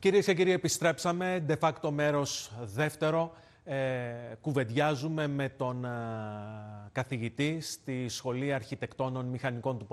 Κυρίες και κύριοι, επιστρέψαμε. De facto μέρος δεύτερο. Κουβεντιάζουμε με τον καθηγητή στη Σχολή Αρχιτεκτόνων Μηχανικών του